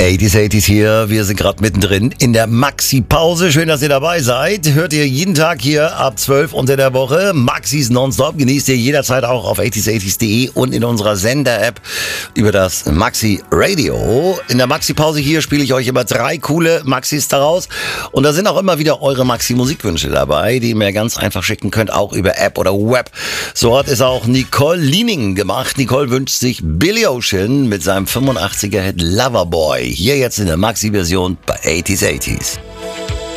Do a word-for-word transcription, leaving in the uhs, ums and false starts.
achtziger achtziger hier, wir sind gerade mittendrin in der Maxi-Pause. Schön, dass ihr dabei seid. Hört ihr jeden Tag hier ab zwölf unter der Woche. Maxis nonstop genießt ihr jederzeit auch auf achtziger achtziger punkt de und in unserer Sender-App über das Maxi Radio. In der Maxi-Pause hier spiele ich euch immer drei coole Maxis daraus. Und da sind auch immer wieder eure Maxi-Musikwünsche dabei, die ihr mir ganz einfach schicken könnt, auch über App oder Web. So hat es auch Nicole Liening gemacht. Nicole wünscht sich Billy Ocean mit seinem fünfundachtziger Hit Loverboy. Hier jetzt in der Maxi-Version bei achtziger achtziger.